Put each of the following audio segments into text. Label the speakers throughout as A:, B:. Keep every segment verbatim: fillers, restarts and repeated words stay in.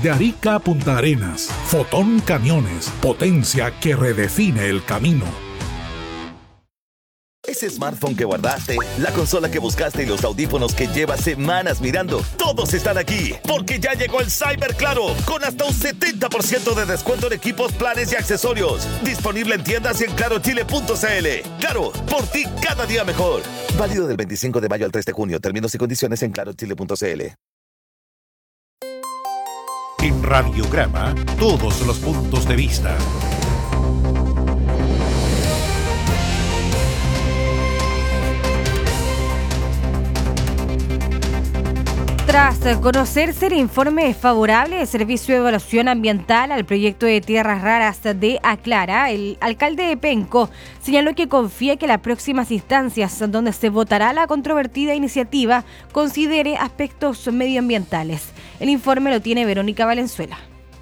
A: De Arica a Punta Arenas, Fotón Camiones, potencia que redefine el camino.
B: Ese smartphone que guardaste, la consola que buscaste y los audífonos que llevas semanas mirando, todos están aquí, porque ya llegó el Cyber Claro, con hasta un setenta por ciento de descuento en equipos, planes y accesorios. Disponible en tiendas y en claro chile punto c l. Claro, por ti cada día mejor. Válido del veinticinco de mayo al tres de junio. Términos y condiciones en claro chile punto c l.
A: En Radiograma, todos los puntos de vista.
C: Tras conocerse el informe favorable del Servicio de Evaluación Ambiental al proyecto de Tierras Raras de Aclara, el alcalde de Penco señaló que confía que las próximas instancias donde se votará la controvertida iniciativa considere aspectos medioambientales. El informe lo tiene Verónica Valenzuela.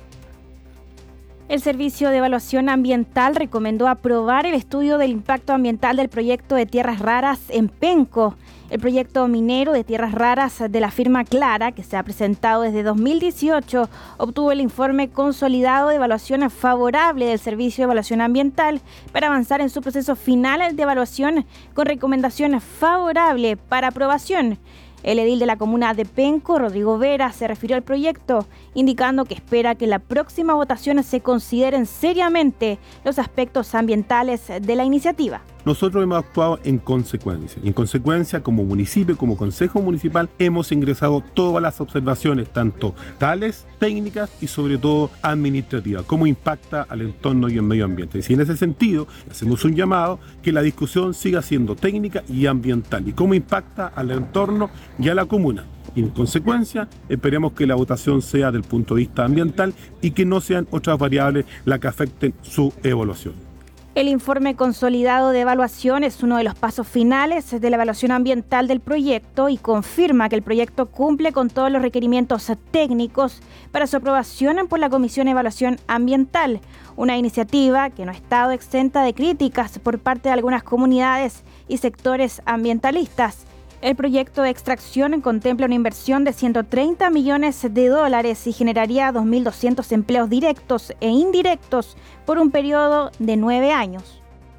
D: El Servicio de Evaluación Ambiental recomendó aprobar el estudio del impacto ambiental del proyecto de Tierras Raras en Penco. El proyecto minero de tierras raras de la firma Clara, que se ha presentado desde dos mil dieciocho, obtuvo el informe consolidado de evaluación favorable del Servicio de Evaluación Ambiental para avanzar en su proceso final de evaluación con recomendación favorable para aprobación. El edil de la comuna de Penco, Rodrigo Vera, se refirió al proyecto, indicando que espera que en la próxima votación se consideren seriamente los aspectos ambientales de la iniciativa.
E: Nosotros hemos actuado en consecuencia. Y en consecuencia, como municipio, como consejo municipal, hemos ingresado todas las observaciones, tanto tales, técnicas y sobre todo administrativas, cómo impacta al entorno y el medio ambiente. Y en ese sentido, hacemos un llamado que la discusión siga siendo técnica y ambiental y cómo impacta al entorno y a la comuna. Y en consecuencia, esperemos que la votación sea del punto de vista ambiental y que no sean otras variables las que afecten su evaluación.
D: El informe consolidado de evaluación es uno de los pasos finales de la evaluación ambiental del proyecto y confirma que el proyecto cumple con todos los requerimientos técnicos para su aprobación por la Comisión de Evaluación Ambiental, una iniciativa que no ha estado exenta de críticas por parte de algunas comunidades y sectores ambientalistas. El proyecto de extracción contempla una inversión de ciento treinta millones de dólares y generaría dos mil doscientos empleos directos e indirectos por un periodo de nueve años.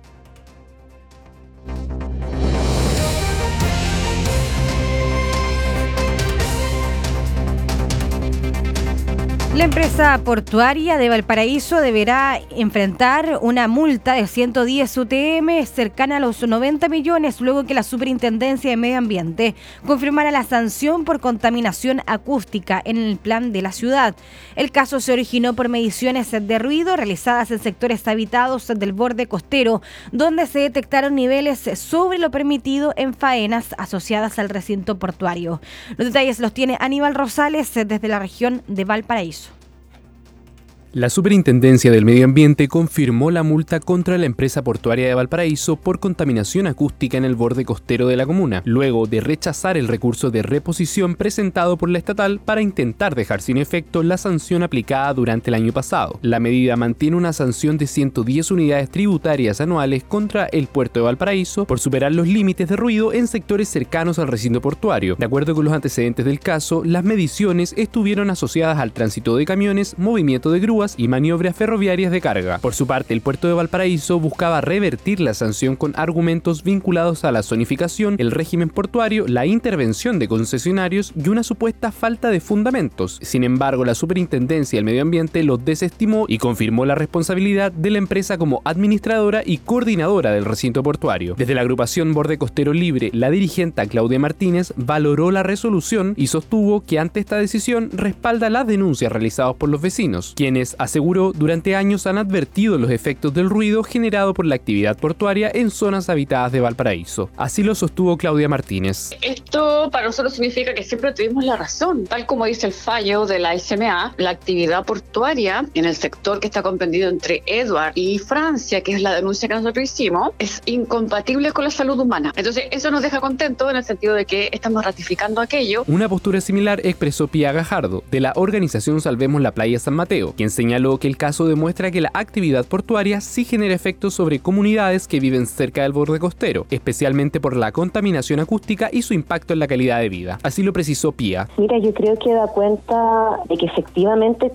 C: La empresa portuaria de Valparaíso deberá enfrentar una multa de ciento diez U T M cercana a los noventa millones luego que la Superintendencia de Medio Ambiente confirmara la sanción por contaminación acústica en el plan de la ciudad. El caso se originó por mediciones de ruido realizadas en sectores habitados del borde costero, donde se detectaron niveles sobre lo permitido en faenas asociadas al recinto portuario. Los detalles los tiene Aníbal Rosales desde la región de Valparaíso.
F: La Superintendencia del Medio Ambiente confirmó la multa contra la empresa portuaria de Valparaíso por contaminación acústica en el borde costero de la comuna, luego de rechazar el recurso de reposición presentado por la estatal para intentar dejar sin efecto la sanción aplicada durante el año pasado. La medida mantiene una sanción de ciento diez unidades tributarias anuales contra el puerto de Valparaíso por superar los límites de ruido en sectores cercanos al recinto portuario. De acuerdo con los antecedentes del caso, las mediciones estuvieron asociadas al tránsito de camiones, movimiento de grúas y maniobras ferroviarias de carga. Por su parte, el puerto de Valparaíso buscaba revertir la sanción con argumentos vinculados a la zonificación, el régimen portuario, la intervención de concesionarios y una supuesta falta de fundamentos. Sin embargo, la Superintendencia del Medio Ambiente los desestimó y confirmó la responsabilidad de la empresa como administradora y coordinadora del recinto portuario. Desde la agrupación Borde Costero Libre, la dirigente Claudia Martínez valoró la resolución y sostuvo que ante esta decisión respalda las denuncias realizadas por los vecinos, quienes, aseguró, durante años han advertido los efectos del ruido generado por la actividad portuaria en zonas habitadas de Valparaíso. Así lo sostuvo Claudia Martínez.
G: Esto para nosotros significa que siempre tuvimos la razón. Tal como dice el fallo de la S M A, la actividad portuaria en el sector que está comprendido entre Edward y Francia, que es la denuncia que nosotros hicimos, es incompatible con la salud humana. Entonces eso nos deja contentos en el sentido de que estamos ratificando aquello.
F: Una postura similar expresó Pía Gajardo, de la organización Salvemos la Playa San Mateo, quien señaló que el caso demuestra que la actividad portuaria sí genera efectos sobre comunidades que viven cerca del borde costero, especialmente por la contaminación acústica y su impacto en la calidad de vida. Así lo precisó Pía.
H: Mira, yo creo que da cuenta de que efectivamente